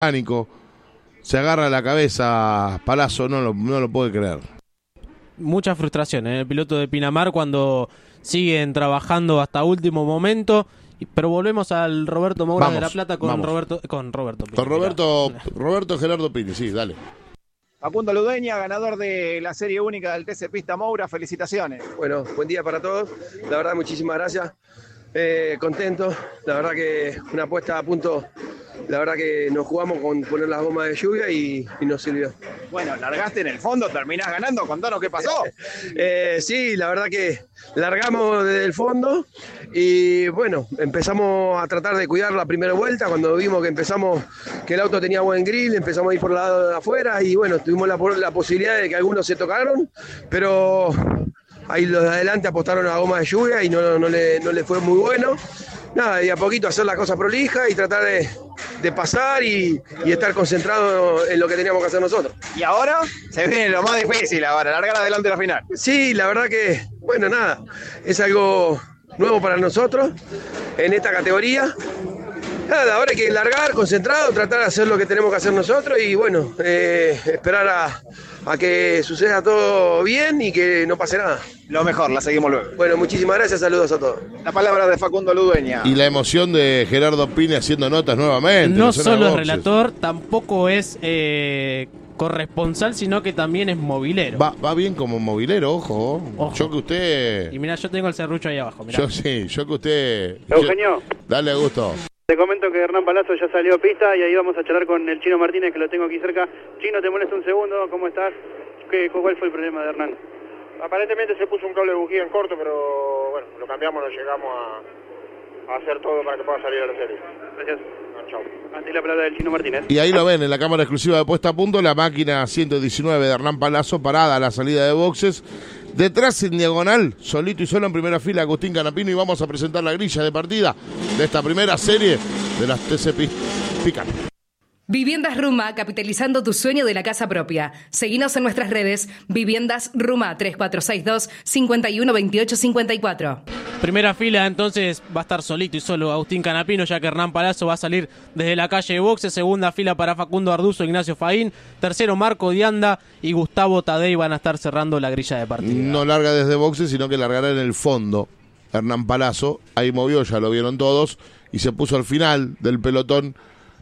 mecánico. Se agarra la cabeza Palazzo, no lo puede creer. Mucha frustración en el piloto de Pinamar cuando siguen trabajando hasta último momento. Pero volvemos al Roberto Moura de La Plata con Roberto Pini. Con Roberto Gerardo Pini, sí, dale. Facundo Ludueña, ganador de la serie única del TC Pista Moura, felicitaciones. Bueno, buen día para todos, la verdad muchísimas gracias, contento, la verdad que una puesta a punto, la verdad que nos jugamos con poner las gomas de lluvia y nos sirvió. Bueno, largaste en el fondo, terminás ganando, contanos qué pasó. Sí, la verdad que largamos desde el fondo y bueno, empezamos a tratar de cuidar la primera vuelta. Cuando vimos que empezamos, que el auto tenía buen grill, empezamos a ir por el lado de afuera y bueno, tuvimos la posibilidad de que algunos se tocaron, pero ahí los de adelante apostaron a goma de lluvia y no le fue muy bueno. Nada, y a poquito hacer la cosa prolija y tratar de pasar y estar concentrado en lo que teníamos que hacer nosotros. Y ahora se viene lo más difícil ahora, largar adelante la final. Sí, la verdad que, bueno, nada, es algo nuevo para nosotros en esta categoría. Nada, ahora hay que largar, concentrado, tratar de hacer lo que tenemos que hacer nosotros y bueno, esperar a que suceda todo bien y que no pase nada. Lo mejor, la seguimos luego. Bueno, muchísimas gracias, saludos a todos. La palabra de Facundo Ludueña. Y la emoción de Gerardo Pini haciendo notas nuevamente. No solo es relator, tampoco es corresponsal, sino que también es movilero. Va bien como movilero, ojo. Yo que usted... Y mirá, yo tengo el serrucho ahí abajo, mirá. Yo que usted... Eugenio. Dale, Augusto. Te comento que Hernán Palazzo ya salió a pista y ahí vamos a charlar con el Chino Martínez, que lo tengo aquí cerca. Chino, ¿te molesta un segundo? ¿Cómo estás? ¿Cuál fue el problema de Hernán? Aparentemente se puso un cable de bujía en corto, pero bueno, lo cambiamos, lo llegamos a hacer todo para que pueda salir a la serie. Gracias. Chao. Ante la palabra del Chino Martínez. Y ahí lo ven en la cámara exclusiva de Puesta a Punto, la máquina 119 de Hernán Palazzo parada a la salida de boxes. Detrás en diagonal, solito y solo en primera fila, Agustín Canapino, y vamos a presentar la grilla de partida de esta primera serie de las TC Pickup. Viviendas Ruma, capitalizando tu sueño de la casa propia. Seguinos en nuestras redes, Viviendas Ruma 3462-512854. Primera fila, entonces va a estar solito y solo Agustín Canapino, ya que Hernán Palazzo va a salir desde la calle de boxes. Segunda fila para Facundo Arduzo, Ignacio Faín. Tercero, Marco Dianda y Gustavo Tadei van a estar cerrando la grilla de partida. No larga desde boxes, sino que largará en el fondo Hernán Palazzo. Ahí movió, ya lo vieron todos, y se puso al final del pelotón,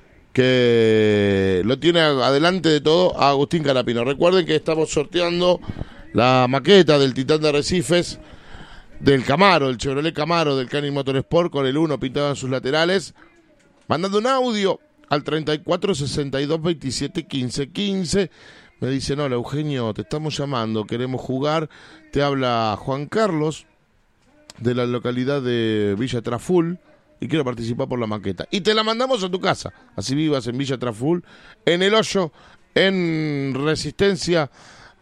que lo tiene adelante de todo a Agustín Canapino. Recuerden que estamos sorteando la maqueta del Titán de Arrecifes, del Camaro, el Chevrolet Camaro del Cani Motorsport, con el 1 pintado en sus laterales, mandando un audio al 34 62 27 15 15. Me dicen: hola Eugenio, te estamos llamando, queremos jugar. Te habla Juan Carlos de la localidad de Villa Traful y quiero participar por la maqueta. Y te la mandamos a tu casa, así vivas en Villa Traful, en El Hoyo, en Resistencia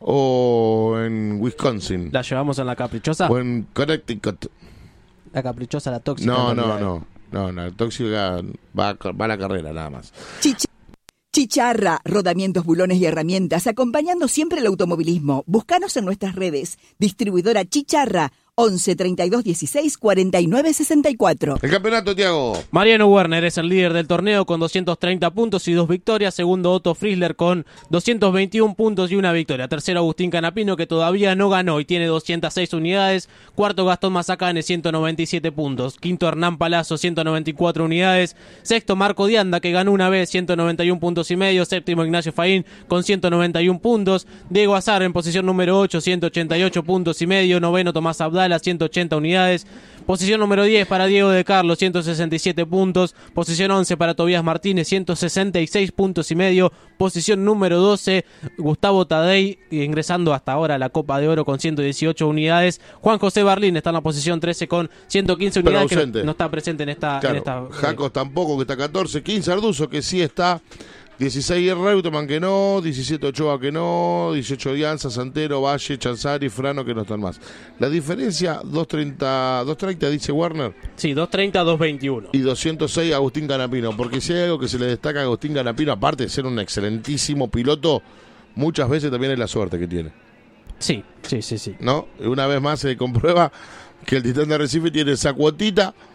o en Wisconsin. ¿La llevamos en la Caprichosa? O en Connecticut. La Caprichosa, la tóxica. No, la tóxica va a la carrera nada más. Chicharra, rodamientos, bulones y herramientas, acompañando siempre el automovilismo. Búscanos en nuestras redes. Distribuidora Chicharra, 11 32 16 49 64. El campeonato, Tiago. Mariano Werner es el líder del torneo con 230 puntos y 2 victorias. Segundo, Otto Frizzler con 221 puntos y 1 victoria. Tercero, Agustín Canapino, que todavía no ganó y tiene 206 unidades. Cuarto, Gastón Mazacane, 197 puntos. Quinto, Hernán Palazzo, 194 unidades. Sexto, Marco Dianda, que ganó una vez, 191 puntos y medio. Séptimo, Ignacio Faín con 191 puntos. Diego Azar en posición número 8, 188 puntos y medio. Noveno, Tomás Abdala, 180 unidades. Posición número 10 para Diego de Carlos, 167 puntos. Posición 11 para Tobías Martínez, 166 puntos y medio. Posición número 12, Gustavo Tadei, ingresando hasta ahora a la Copa de Oro con 118 unidades. Juan José Barlín está en la posición 13 con 115 unidades, que no está presente en esta... Claro, Jacos tampoco, que está 14. 15 Arduzo, que sí está. 16 Reutemann, que no. 17 Ochoa, que no. 18 Dianza, Santero, Valle, Chanzari, Frano, que no están más. La diferencia, 230 dice Werner. Sí, 230, 221. Y 206 Agustín Canapino. Porque si hay algo que se le destaca a Agustín Canapino, aparte de ser un excelentísimo piloto, muchas veces también es la suerte que tiene. Sí. ¿No? Una vez más se comprueba que el Titán de Arrecife tiene esa cuotita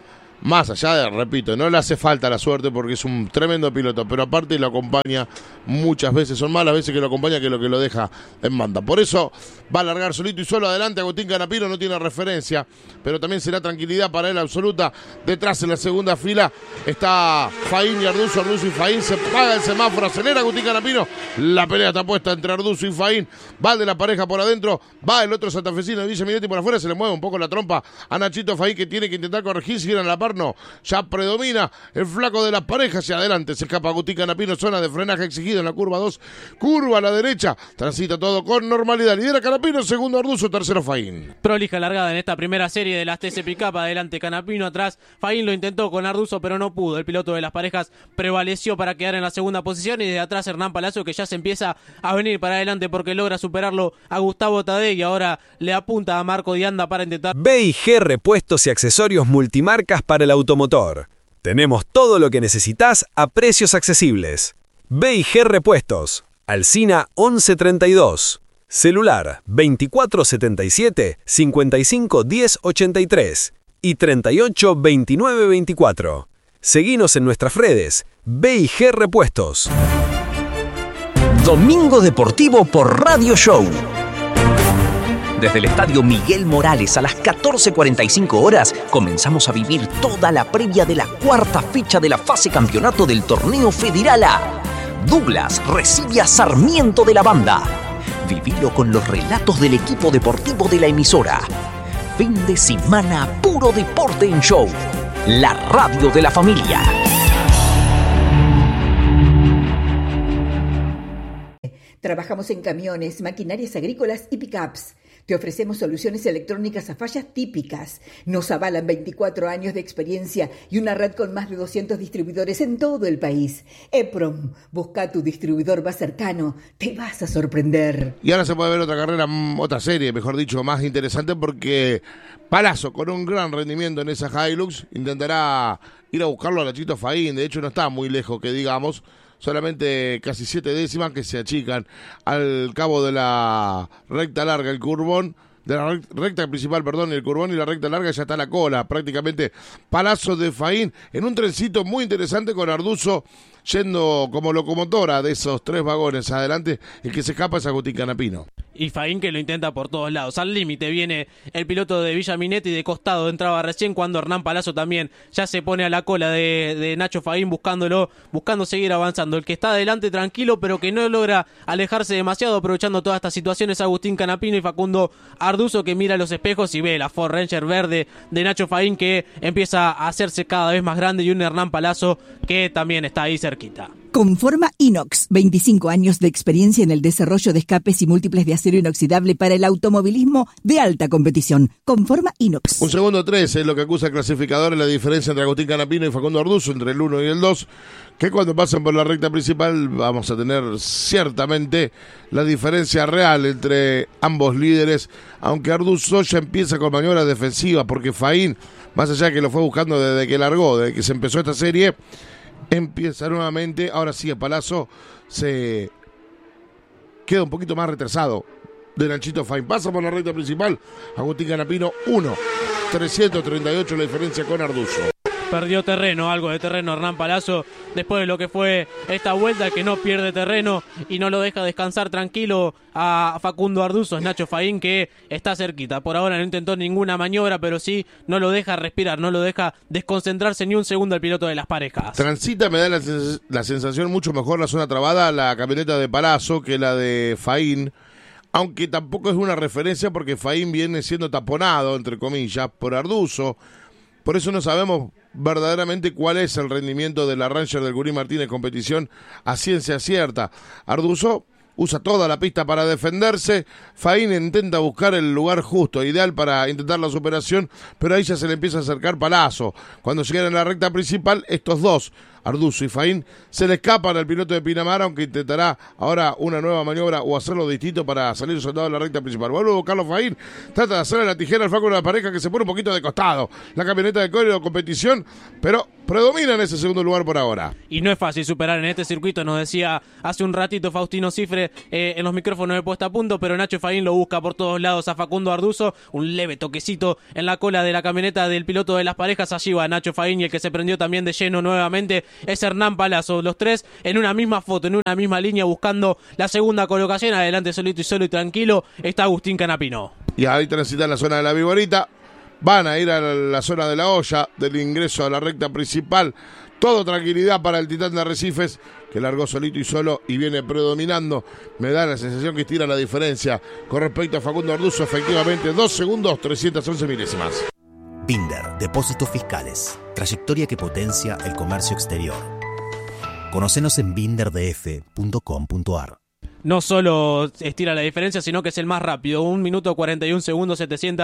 más allá de, repito, no le hace falta la suerte porque es un tremendo piloto, pero aparte lo acompaña muchas veces, son más las veces que lo acompaña que lo deja en banda. Por eso va a largar solito y solo adelante. Agustín Canapino no tiene referencia, pero también será tranquilidad para él absoluta. Detrás en la segunda fila está Faín y Arduzo y Faín, se paga el semáforo, acelera Agustín Canapino, la pelea está puesta entre Arduzo y Faín, va el de la pareja por adentro, va el otro santafesino de Villa Minetti por afuera, se le mueve un poco la trompa a Nachito Faín, que tiene que intentar corregir, si a la par no, ya predomina el flaco de las parejas, y adelante se escapa Agustín Canapino, zona de frenaje exigido en la curva 2, curva a la derecha, transita todo con normalidad, lidera Canapino, segundo Arduzo, tercero Faín. Prolija largada en esta primera serie de las TC Pickup, adelante Canapino, atrás Faín lo intentó con Arduzo pero no pudo, el piloto de las parejas prevaleció para quedar en la segunda posición, y desde atrás Hernán Palazzo, que ya se empieza a venir para adelante porque logra superarlo a Gustavo Tadei, y ahora le apunta a Marco Dianda para intentar. B&G Repuestos y Accesorios Multimarcas para el automotor. Tenemos todo lo que necesitas a precios accesibles. B&G Repuestos, Alsina 1132, celular 2477 55 10 83 y 38 29 24. Seguinos en nuestras redes, B&G Repuestos. Domingo Deportivo por Radio Show. Desde el Estadio Miguel Morales a las 14:45 horas comenzamos a vivir toda la previa de la cuarta fecha de la fase campeonato del Torneo Federal A. Douglas recibe a Sarmiento de la Banda. Vivilo con los relatos del equipo deportivo de la emisora. Fin de semana puro deporte en Show, la radio de la familia. Trabajamos en camiones, maquinarias agrícolas y pickups. Te ofrecemos soluciones electrónicas a fallas típicas. Nos avalan 24 años de experiencia y una red con más de 200 distribuidores en todo el país. EPROM, busca tu distribuidor más cercano. Te vas a sorprender. Y ahora se puede ver otra carrera, otra serie, mejor dicho, más interesante, porque Palazzo, con un gran rendimiento en esa Hilux, intentará ir a buscarlo a Nachito Faín. De hecho, no está muy lejos, que digamos. Solamente casi 7 décimas que se achican al cabo de la recta larga, el curbón, de la recta principal, perdón, el curbón y la recta larga ya está la cola, prácticamente Palazzo de Faín, en un trencito muy interesante con Arduzo yendo como locomotora de esos 3 vagones adelante. El que se escapa es Agustín Canapino. Y Faín, que lo intenta por todos lados. Al límite viene el piloto de Villa Minetti, de costado entraba recién, cuando Hernán Palazzo también ya se pone a la cola de Nacho Faín, buscando seguir avanzando. El que está adelante tranquilo, pero que no logra alejarse demasiado, aprovechando todas estas situaciones, Agustín Canapino y Facundo Arduzo, que mira los espejos y ve la Ford Ranger verde de Nacho Faín, que empieza a hacerse cada vez más grande, y un Hernán Palazzo que también está ahí cerquita. Conforma Inox, 25 años de experiencia en el desarrollo de escapes y múltiples de acero inoxidable para el automovilismo de alta competición. Conforma Inox. Un segundo 3 es lo que acusa el clasificador, en la diferencia entre Agustín Canapino y Facundo Arduzo, entre el 1 y el 2, que cuando pasan por la recta principal vamos a tener ciertamente la diferencia real entre ambos líderes, aunque Arduzo ya empieza con maniobras defensivas, porque Faín, más allá de que lo fue buscando desde que largó, desde que se empezó esta serie, empieza nuevamente. Ahora sí, el Palazzo se queda un poquito más retrasado de Nachito Faín. Pasa por la recta principal, Agustín Canapino 1, 338 la diferencia con Arduzo. Perdió terreno, algo de terreno Hernán Palazzo después de lo que fue esta vuelta, que no pierde terreno y no lo deja descansar tranquilo a Facundo Arduzo. Es Nacho Faín, que está cerquita. Por ahora no intentó ninguna maniobra, pero sí no lo deja respirar, no lo deja desconcentrarse ni un segundo el piloto de las parejas. Transita, me da la sensación mucho mejor la zona trabada, la camioneta de Palazzo, que la de Faín, aunque tampoco es una referencia porque Faín viene siendo taponado, entre comillas, por Arduzo. Por eso no sabemos verdaderamente cuál es el rendimiento de la Ranger del Gurí Martínez competición a ciencia cierta. Arduzo usa toda la pista para defenderse, Faín intenta buscar el lugar justo, ideal para intentar la superación, pero ahí ya se le empieza a acercar Palazzo. Cuando llegan a la recta principal, estos dos, Arduzo y Faín se le escapan al piloto de Pinamar, aunque intentará ahora una nueva maniobra o hacerlo distinto para salir soldado de la recta principal. Luego Carlos Faín trata de hacerle la tijera al flaco de la pareja, que se pone un poquito de costado. La camioneta de código competición, pero predomina en ese segundo lugar por ahora. Y no es fácil superar en este circuito, nos decía hace un ratito Faustino Cifre en los micrófonos de Puesta a Punto, pero Nacho Faín lo busca por todos lados a Facundo Arduzo, un leve toquecito en la cola de la camioneta del piloto de las parejas. Allí va Nacho Faín, y el que se prendió también de lleno nuevamente es Hernán Palazzo. Los tres en una misma foto, en una misma línea, buscando la segunda colocación. Adelante solito y solo y tranquilo está Agustín Canapino. Y ahí transitan la zona de la Viborita, van a ir a la zona de la olla, del ingreso a la recta principal. Todo tranquilidad para el Titán de Arrecifes, que largó solito y solo y viene predominando. Me da la sensación que estira la diferencia con respecto a Facundo Arduzo. Efectivamente, 2 segundos, 311 milésimas. Binder, Depósitos Fiscales. Trayectoria que potencia el comercio exterior. Conocenos en binderdf.com.ar. No solo estira la diferencia, sino que es el más rápido. 1 minuto 41 segundos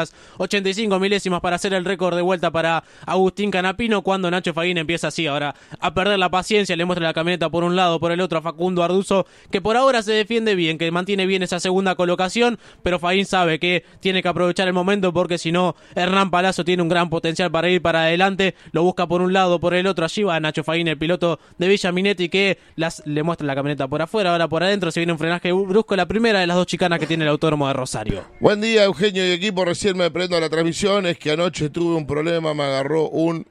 785 milésimas para hacer el récord de vuelta para Agustín Canapino, cuando Nacho Faín empieza así ahora a perder la paciencia. Le muestra la camioneta por un lado, por el otro a Facundo Arduzo, que por ahora se defiende bien, que mantiene bien esa segunda colocación, pero Faín sabe que tiene que aprovechar el momento, porque si no, Hernán Palazzo tiene un gran potencial para ir para adelante. Lo busca por un lado, por el otro. Allí va Nacho Faín, el piloto de Villa Minetti, que le muestra la camioneta por afuera, ahora por adentro. Se viene un frenaje brusco, la primera de las dos chicanas que tiene el Autódromo de Rosario. Buen día, Eugenio y equipo. Recién me prendo a la transmisión. Es que anoche tuve un problema, me agarró un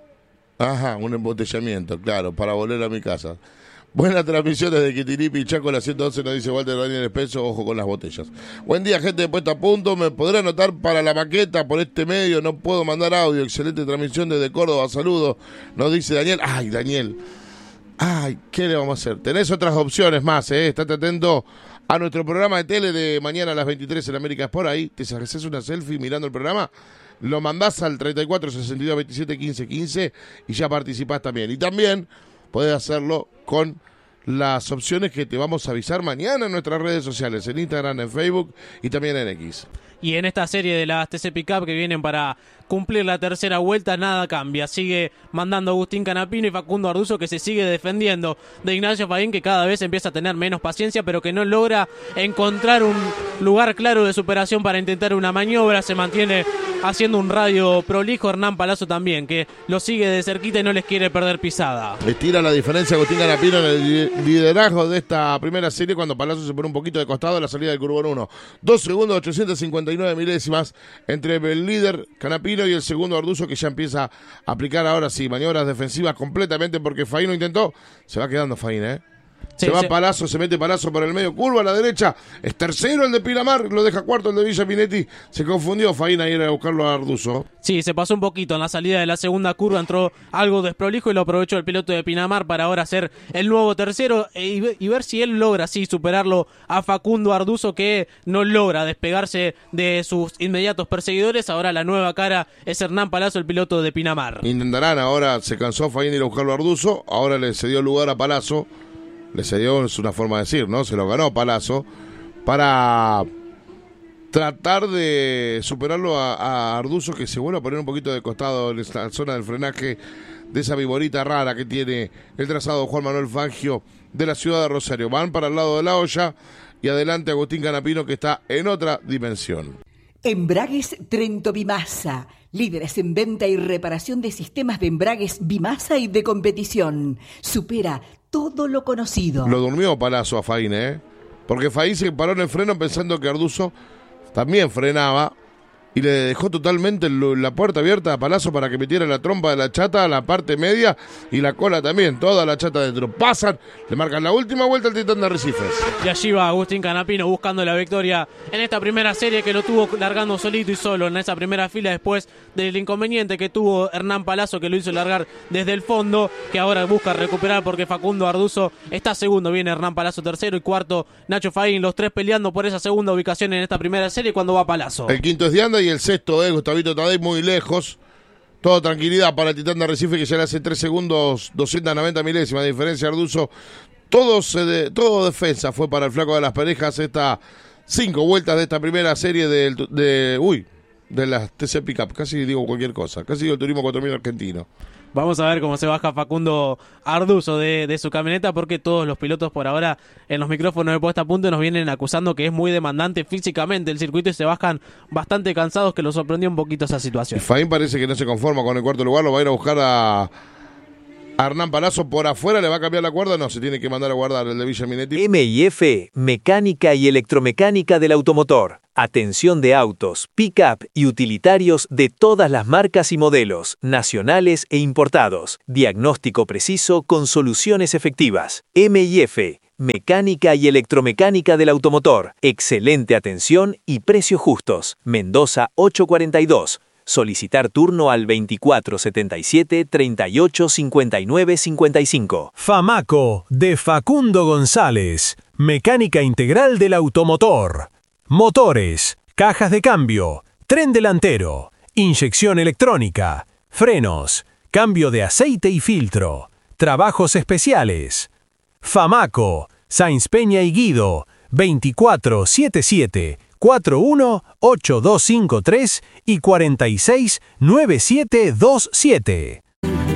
embotellamiento, claro, para volver a mi casa. Buena transmisión desde Quitiripi, Chaco, la 112, nos dice Walter Daniel Espeso. Ojo con las botellas. Buen día, gente de Puesta a Punto. Me podrá anotar para la maqueta por este medio. No puedo mandar audio. Excelente transmisión desde Córdoba. Saludos, nos dice Daniel. Ay, Daniel. Ay, ¿qué le vamos a hacer? Tenés otras opciones más, Estate atento a nuestro programa de tele de mañana a las 23 en América Sport. Ahí te haces una selfie mirando el programa, lo mandás al 34 62 27 15 15 y ya participás también. Y también podés hacerlo con las opciones que te vamos a avisar mañana en nuestras redes sociales, en Instagram, en Facebook y también en X. Y en esta serie de las TC Pickup que vienen para cumplir la tercera vuelta, nada cambia. Sigue mandando Agustín Canapino y Facundo Arduzo, que se sigue defendiendo de Ignacio Faín, que cada vez empieza a tener menos paciencia, pero que no logra encontrar un lugar claro de superación para intentar una maniobra. Se mantiene haciendo un radio prolijo. Hernán Palazzo también, que lo sigue de cerquita y no les quiere perder pisada. Estira la diferencia Agustín Canapino en el liderazgo de esta primera serie, cuando Palazzo se pone un poquito de costado a la salida del Curbón 1. 2 segundos 859 milésimas entre el líder Canapino y el segundo Arduzo, que ya empieza a aplicar ahora sí maniobras defensivas completamente, porque Faín lo intentó. Se va quedando Faín, Sí, se va Palazzo, se mete Palazzo por el medio, curva a la derecha, es tercero el de Pinamar, lo deja cuarto el de Villa Minetti. Se confundió Faín a ir a buscarlo a Arduzo. Sí, se pasó un poquito en la salida de la segunda curva, entró algo desprolijo y lo aprovechó el piloto de Pinamar para ahora ser el nuevo tercero y ver si él logra así superarlo a Facundo Arduzo, que no logra despegarse de sus inmediatos perseguidores. Ahora la nueva cara es Hernán Palazzo, el piloto de Pinamar. Intentarán, ahora se cansó Faín ir a buscarlo a Arduzo, ahora le cedió lugar a Palazzo. Le cedió, es una forma de decir, ¿no? Se lo ganó Palazzo para tratar de superarlo a Arduzo, que se vuelve a poner un poquito de costado en la zona del frenaje de esa viborita rara que tiene el trazado Juan Manuel Fangio de la ciudad de Rosario. Van para el lado de la olla y adelante Agustín Canapino, que está en otra dimensión. Embragues Trento Bimasa, líderes en venta y reparación de sistemas de embragues Bimasa y de competición. Supera todo lo conocido. Lo durmió Palazzo a Faín, porque Faín se paró en el freno pensando que Arduzo también frenaba y le dejó totalmente la puerta abierta a Palazzo para que metiera la trompa de la chata a la parte media y la cola también, toda la chata dentro. Pasan, le marcan la última vuelta al Titán de Arrecifes. Y allí va Agustín Canapino buscando la victoria en esta primera serie, que lo tuvo largando solito y solo en esa primera fila, después del inconveniente que tuvo Hernán Palazzo, que lo hizo largar desde el fondo, que ahora busca recuperar porque Facundo Arduzo está segundo, viene Hernán Palazzo tercero y cuarto Nacho Faín, los tres peleando por esa segunda ubicación en esta primera serie cuando va Palazzo. El quinto es Dianda y el sexto es Gustavito Tadei, muy lejos. Todo tranquilidad para el Titán de Arrecife, que ya le hace 3 segundos 290 milésimas de diferencia a Arduzo. Todo defensa fue para el flaco de las parejas. Estas 5 vueltas de esta primera serie de las TC Pickup. Casi digo cualquier cosa. Casi digo el Turismo 4000 argentino. Vamos a ver cómo se baja Facundo Arduzo de su camioneta, porque todos los pilotos por ahora en los micrófonos de Puesta a Punto nos vienen acusando que es muy demandante físicamente el circuito y se bajan bastante cansados, que lo sorprendió un poquito esa situación. Faín parece que no se conforma con el cuarto lugar, lo va a ir a buscar a Hernán Palazzo por afuera, le va a cambiar la cuerda, no, se tiene que mandar a guardar el de Villa Minetti. M&F, mecánica y electromecánica del automotor. Atención de autos, pick-up y utilitarios de todas las marcas y modelos, nacionales e importados. Diagnóstico preciso con soluciones efectivas. M&F, mecánica y electromecánica del automotor. Excelente atención y precios justos. Mendoza 842. Solicitar turno al 2477 38 59 55. Famaco, de Facundo González. Mecánica integral del automotor. Motores, cajas de cambio, tren delantero, inyección electrónica, frenos, cambio de aceite y filtro, trabajos especiales. Famaco, Sáenz Peña y Guido, 2477 418253 y 469727.